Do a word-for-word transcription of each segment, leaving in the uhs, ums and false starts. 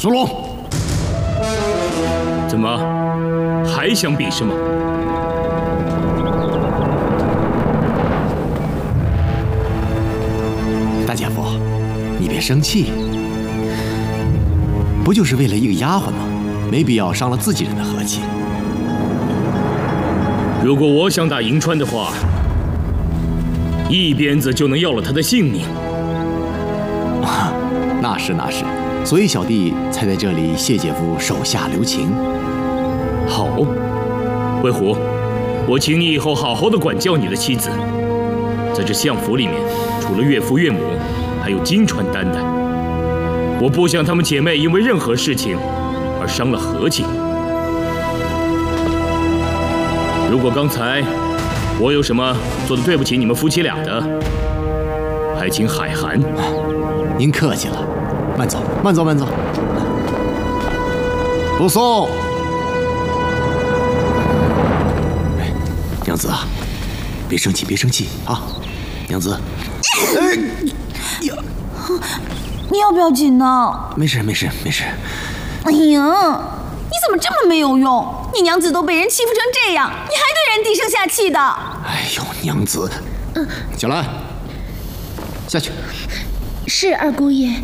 苏龙， 怎么还想比试吗？ 大姐夫，你别生气，不就是为了一个丫鬟吗？没必要伤了自己人的和气。 如果我想打银川的话，一鞭子就能要了他的性命。 啊，那是那是，所以小弟才在这里谢姐夫手下留情。 好，魏虎，我请你以后好好的管教你的妻子。在这相府里面，除了岳父岳母，还有金川丹丹。我不想她们姐妹因为任何事情而伤了和气。如果刚才我有什么做的对不起你们夫妻俩的，还请海涵。 您客气了，慢走，慢走，慢走。不送。哎，娘子啊，别生气，别生气啊，娘子。哎呀， 你要不要紧呢？ 没事，没事，没事。 哎呀，你怎么这么没有用？你娘子都被人欺负成这样，你还对人低声下气的。 哎呦，娘子，嗯，小兰，下去。 是二姑爷。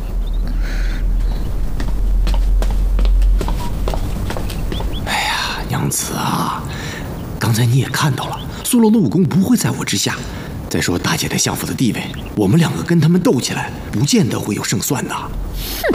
哎呀，娘子啊，刚才你也看到了，苏龙的武功不会在我之下。再说大姐在相府的地位，我们两个跟他们斗起来，不见得会有胜算的。 哼！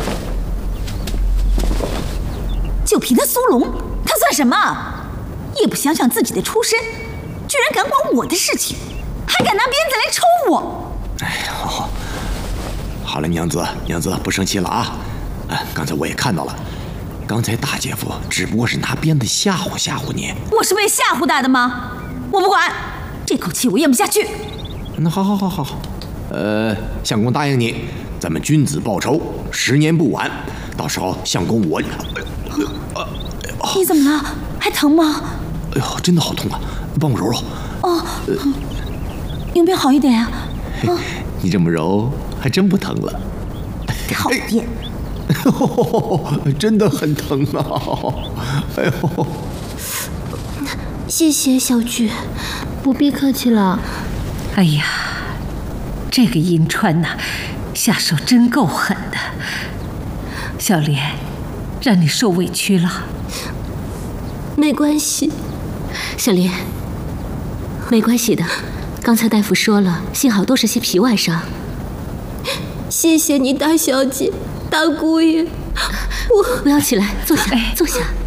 就凭他苏龙，他算什么？也不想想自己的出身，居然敢管我的事情，还敢拿鞭子来抽我！ 哎呦，好了，娘子，娘子不生气了啊！哎，刚才我也看到了，刚才大姐夫只不过是拿鞭子吓唬吓唬你。 我是被吓唬大的吗？我不管，这口气我咽不下去。 那好好好好好，呃，相公答应你，咱们君子报仇，十年不晚。到时候相公我…… 你怎么了？还疼吗？ 哎呦，真的好痛啊！帮我揉揉。 哦，呃、有没有好一点啊？ 哦、你这么揉还真不疼了。 讨厌！ 真的很疼啊！哎呦， 谢谢小菊，不必客气了。 哎呀，这个银川呐、啊，下手真够狠的。小莲，让你受委屈了。 没关系，小莲，没关系的。刚才大夫说了，幸好都是些皮外伤。谢谢你，大小姐，大姑爷。我不要起来，坐下，坐下。